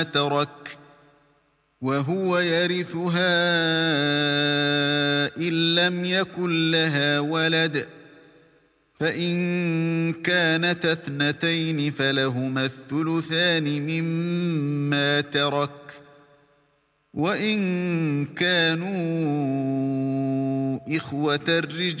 ترك وهو يرثها إن لم يكن لها ولد فإن كانتا اثنتين فلهما الثلثان مما ترك وإن كانوا إخوة